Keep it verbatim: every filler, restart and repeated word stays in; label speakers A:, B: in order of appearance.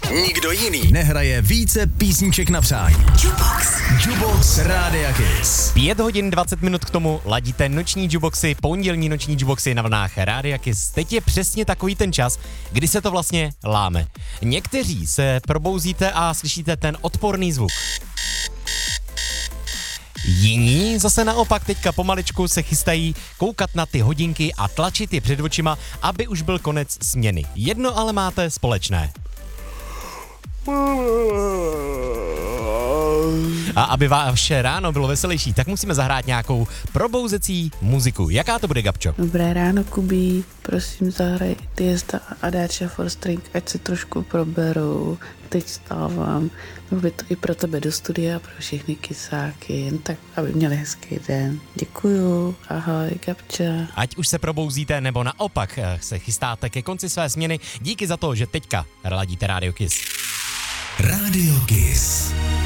A: Nikdo jiný nehraje více písniček na přání. Jukebox. Jukebox Rádia Kiss.
B: pět hodin dvacet minut k tomu ladíte noční jukeboxy, pondělní noční jukeboxy na vlnách Rádia Kiss. Teď je přesně takový ten čas, kdy se to vlastně láme. Někteří se probouzíte a slyšíte ten odporný zvuk. Jiní zase naopak teďka pomaličku se chystají koukat na ty hodinky a tlačit je před očima, aby už byl konec směny. Jedno ale máte společné. A aby vaše ráno bylo veselější, tak musíme zahrát nějakou probouzecí muziku. Jaká to bude, Gabčo?
C: Dobré ráno, Kubí. Prosím, zahraj Tiësta a Adáča for String, ať se trošku proberou. Teď stávám. Bylo to i pro tebe do studia, pro všechny kysáky, jen tak, aby měli hezký den. Děkuju. Ahoj, Gabča.
B: Ať už se probouzíte, nebo naopak se chystáte ke konci své směny, díky za to, že teďka ladíte Rádio Kiss.
A: Rádio Kiss.